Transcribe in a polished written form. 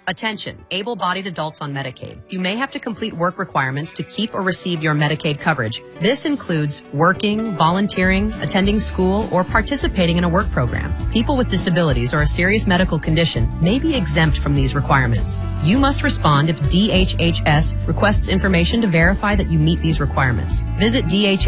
Attention, able-bodied adults on Medicaid. You may have to complete work requirements to keep or receive your Medicaid coverage. This includes working, volunteering, attending school, or participating in a work program. People with disabilities or a serious medical condition may be exempt from these requirements. You must respond if DHHS requests information to verify that you meet these requirements. Visit DHHS